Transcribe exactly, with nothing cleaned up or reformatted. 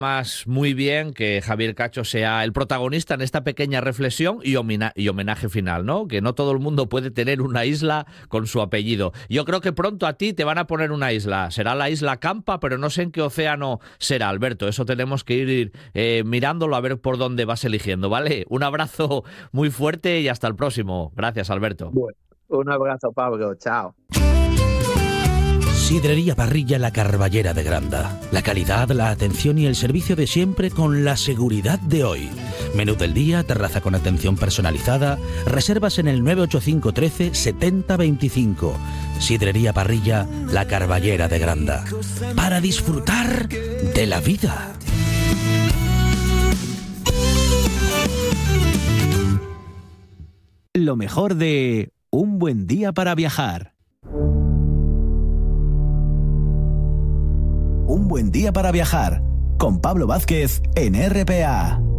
Más muy bien que Javier Cacho sea el protagonista en esta pequeña reflexión y, homena- y homenaje final, ¿no? Que no todo el mundo puede tener una isla con su apellido. Yo creo que pronto a ti te van a poner una isla. Será la isla Campa, pero no sé en qué océano será, Alberto. Eso tenemos que ir eh, mirándolo a ver por dónde vas eligiendo, ¿vale? Un abrazo muy fuerte y hasta el próximo. Gracias, Alberto. Bueno, un abrazo, Pablo. Chao. Sidrería Parrilla La Carballera de Granda. La calidad, la atención y el servicio de siempre con la seguridad de hoy. Menú del día, terraza con atención personalizada. Reservas en el nueve ocho cinco trece setenta veinticinco. Sidrería Parrilla La Carballera de Granda. Para disfrutar de la vida. Lo mejor de Un buen día para viajar. Un buen día para viajar, con Pablo Vázquez en R P A.